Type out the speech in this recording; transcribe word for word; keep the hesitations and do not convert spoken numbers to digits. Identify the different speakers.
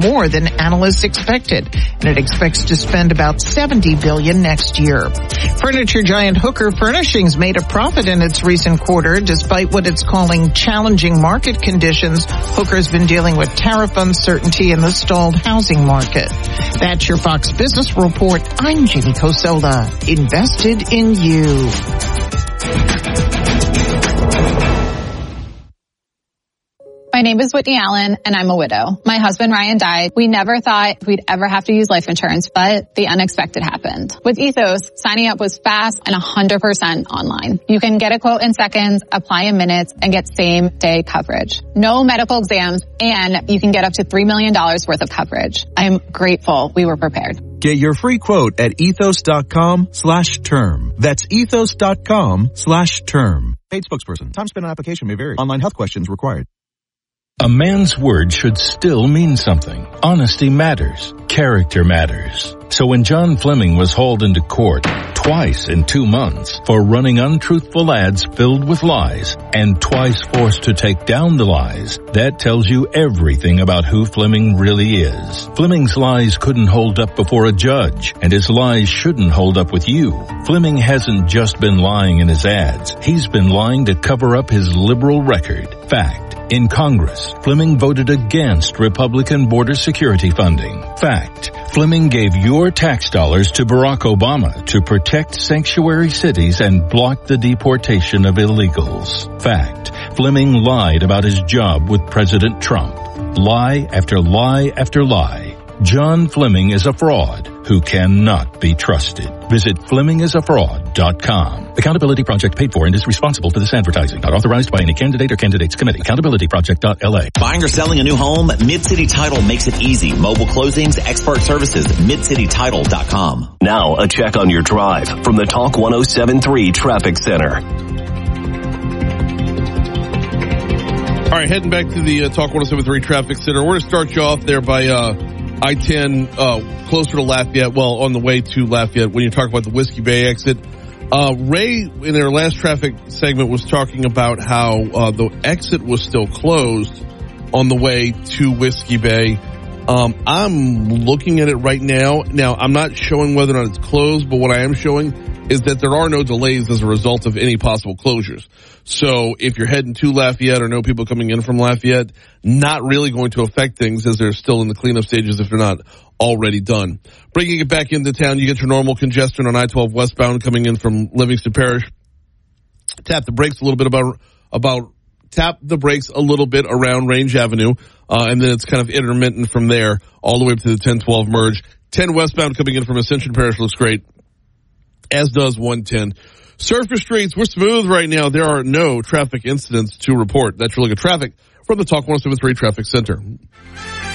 Speaker 1: more than analysts expected, and it expects to spend about seventy billion dollars next year. Furniture giant Hooker Furnishings made a profit in its recent quarter despite what it's calling challenging market conditions. Hooker's been dealing with tariff uncertainty in the stalled housing market. That's your Fox Business Report. I'm Jamie Coselda. Invested in you.
Speaker 2: My name is Whitney Allen, and I'm a widow. My husband, Ryan, died. We never thought we'd ever have to use life insurance, but the unexpected happened. With Ethos, signing up was fast and one hundred percent online. You can get a quote in seconds, apply in minutes, and get same-day coverage. No medical exams, and you can get up to three million dollars worth of coverage. I'm grateful we were prepared.
Speaker 3: Get your free quote at ethos.com slash term. That's ethos.com slash term. Paid spokesperson. Time spent on application may vary. Online health questions required.
Speaker 4: A man's word should still mean something. Honesty matters. Character matters. So when John Fleming was hauled into court twice in two months for running untruthful ads filled with lies and twice forced to take down the lies, that tells you everything about who Fleming really is. Fleming's lies couldn't hold up before a judge, and his lies shouldn't hold up with you. Fleming hasn't just been lying in his ads. He's been lying to cover up his liberal record. Fact. In Congress, Fleming voted against Republican border security funding. Fact. Fleming gave your tax dollars to Barack Obama to protect sanctuary cities and block the deportation of illegals. Fact. Fleming lied about his job with President Trump. Lie after lie after lie. John Fleming is a fraud who cannot be trusted. Visit Fleming is a fraud dot com. Accountability Project paid for and is responsible for this advertising. Not authorized by any candidate or candidates committee. accountability project dot L A.
Speaker 5: Buying or selling a new home? Mid-City Title makes it easy. Mobile closings, expert services, mid city title dot com.
Speaker 6: Now a check on your drive from the Talk one oh seven point three Traffic Center.
Speaker 7: All right, heading back to the uh, Talk one oh seven point three Traffic Center. We're going to start you off there by uh, I ten, uh, closer to Lafayette, well, on the way to Lafayette, when you talk about the Whiskey Bay exit. Uh, Ray, in their last traffic segment, was talking about how uh, the exit was still closed on the way to Whiskey Bay. Um, I'm looking at it right now. Now, I'm not showing whether or not it's closed, but what I am showing is that there are no delays as a result of any possible closures. So if you're heading to Lafayette or know people coming in from Lafayette, not really going to affect things as they're still in the cleanup stages if they're not already done. Bringing it back into town, you get your normal congestion on I twelve westbound coming in from Livingston Parish. Tap the brakes a little bit about, about tap the brakes a little bit around Range Avenue, uh, and then it's kind of intermittent from there all the way up to the ten twelve merge. ten westbound coming in from Ascension Parish looks great, as does one ten. Surface streets, we're smooth right now. There are no traffic incidents to report. That's really good traffic from the Talk one oh seven point three Traffic Center.